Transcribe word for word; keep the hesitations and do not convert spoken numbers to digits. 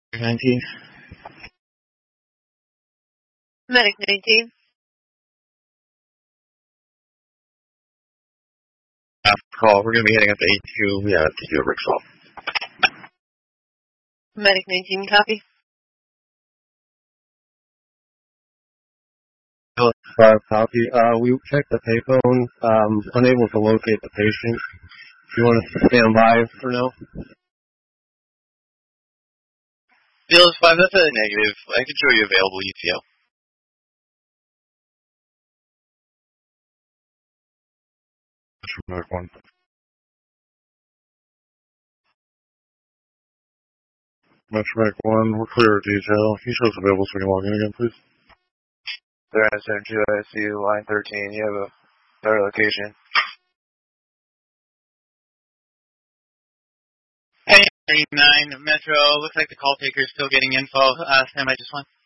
nineteen. Medic nineteen. After call, we're going to be heading up to A two. We have to do a Rick swap. Medic nineteen, copy. Five copy. Uh, we checked the payphone, um, unable to locate the patient. If you want to stand by for now. Phyllis five, that's a negative. I can show you available U T O. Medic one. Metro Medic one, we're clear of detail. Can you show us available so we can log in again, please? They're at Center two I C U, line thirteen. You have a better location. Hey, thirty-nine, Metro. Looks like the call taker is still getting info. Uh, stand by just one.